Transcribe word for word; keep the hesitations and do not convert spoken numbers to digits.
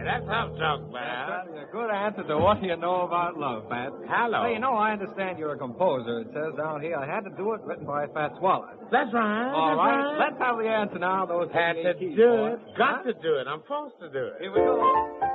That's how I'm talking That's about. a good answer to what you know about love, Pat. Hello. Hey, you know, I understand you're a composer. It says down here, I had to do it, written by Fats Waller. That's right. All that's right, right. let's have the answer now. Those Had to keys, do boy. it. Got Huh? to do it. I'm forced to do it. Here we go.